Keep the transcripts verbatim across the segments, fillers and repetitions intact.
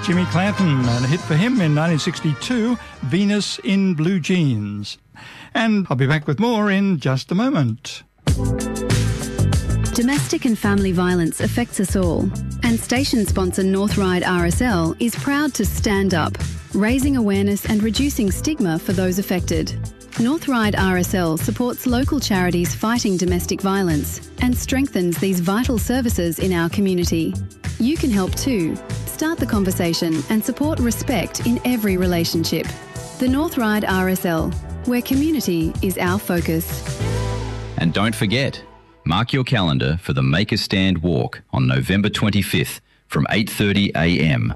Jimmy Clanton, and a hit for him in nineteen sixty-two, Venus in Blue Jeans. And I'll be back with more in just a moment. Domestic and family violence affects us all, and station sponsor North Ryde R S L is proud to stand up, raising awareness and reducing stigma for those affected. North Ryde R S L supports local charities fighting domestic violence and strengthens these vital services in our community. You can help too. Start the conversation and support respect in every relationship. The North Ryde R S L, where community is our focus. And don't forget, mark your calendar for the Make a Stand walk on November twenty-fifth from eight thirty a m.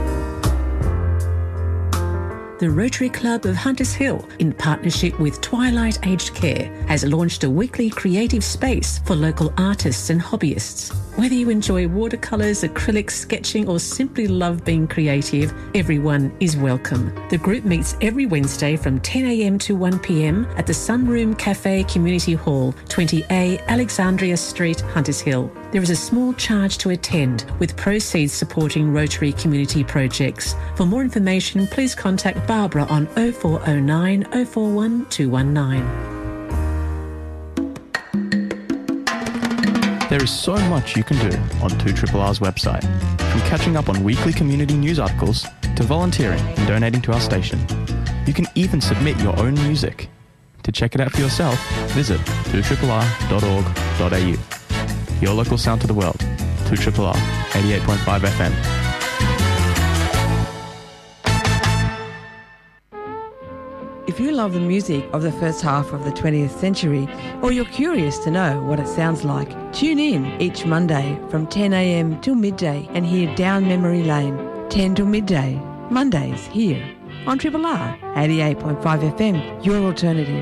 The Rotary Club of Hunters Hill, in partnership with Twilight Aged Care, has launched a weekly creative space for local artists and hobbyists. Whether you enjoy watercolours, acrylics, sketching, or simply love being creative, everyone is welcome. The group meets every Wednesday from ten a m to one p m at the Sunroom Cafe Community Hall, twenty A Alexandria Street, Hunters Hill. There is a small charge to attend, with proceeds supporting Rotary community projects. For more information, please contact Barbara on oh four oh nine, oh four one, two one nine. There is so much you can do on two R R's website, from catching up on weekly community news articles to volunteering and donating to our station. You can even submit your own music. To check it out for yourself, visit two R R dot org dot a u. Your local sound to the world, two R R, eighty-eight point five F M. If you love the music of the first half of the twentieth century, or you're curious to know what it sounds like, tune in each Monday from ten a m till midday and hear Down Memory Lane, ten till midday, Mondays here on Triple R, eighty-eight point five F M, your alternative.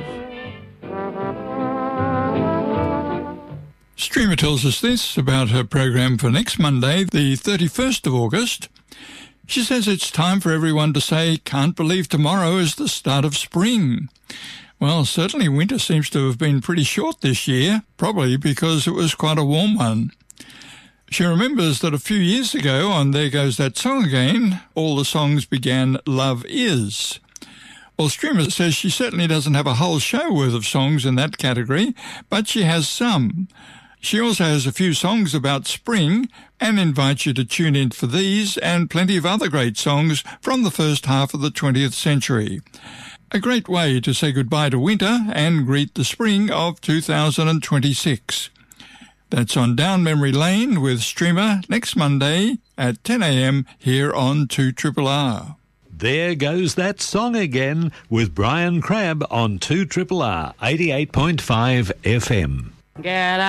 Streamer tells us this about her program for next Monday, the thirty-first of August. She says it's time for everyone to say, can't believe tomorrow is the start of spring. Well, certainly winter seems to have been pretty short this year, probably because it was quite a warm one. She remembers that a few years ago on There Goes That Song Again, all the songs began Love Is. Well, Streamer says she certainly doesn't have a whole show worth of songs in that category, but she has some. She also has a few songs about spring and invites you to tune in for these and plenty of other great songs from the first half of the twentieth century. A great way to say goodbye to winter and greet the spring of two thousand twenty-six. That's on Down Memory Lane with Streamer next Monday at ten a m here on two R R. There Goes That Song Again with Brian Crabb on two R R, eighty-eight point five F M. Get